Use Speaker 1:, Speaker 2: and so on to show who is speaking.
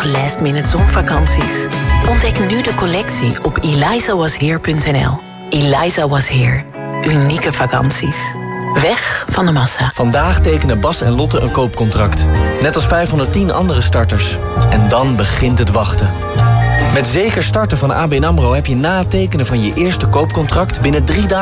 Speaker 1: nog last-minute zonvakanties? Ontdek nu de collectie op elizawasheer.nl. Eliza Was Here. Unieke vakanties. Weg van de massa.
Speaker 2: Vandaag tekenen Bas en Lotte een koopcontract. Net als 510 andere starters. En dan begint het wachten. Met zeker starten van ABN AMRO heb je na het tekenen van je eerste koopcontract binnen 3 dagen